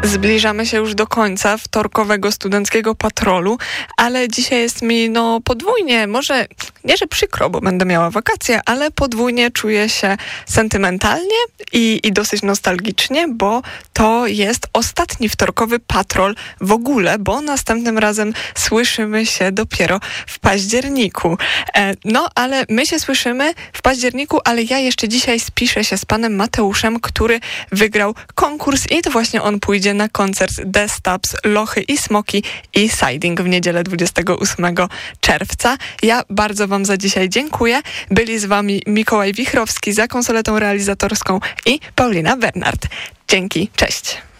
Zbliżamy się już do końca wtorkowego studenckiego patrolu, ale dzisiaj jest mi podwójnie, może nie, że przykro, bo będę miała wakacje, ale podwójnie czuję się sentymentalnie i dosyć nostalgicznie, bo to jest ostatni wtorkowy patrol w ogóle, bo następnym razem słyszymy się dopiero w październiku. Ale my się słyszymy w październiku, ale ja jeszcze dzisiaj spiszę się z panem Mateuszem, który wygrał konkurs i to właśnie on pójdzie na koncert The Stubbs, Lochy i Smoki i Siding w niedzielę 28 czerwca. Ja bardzo wam za dzisiaj dziękuję. Byli z wami Mikołaj Wichrowski za konsoletą realizatorską i Paulina Bernard. Dzięki, cześć.